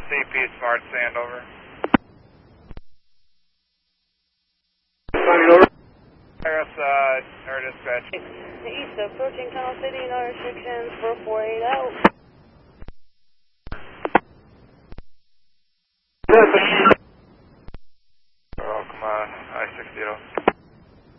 CP Smart Sand over. Harris, air dispatch. East approaching Tunnel City, no restrictions, 448 out.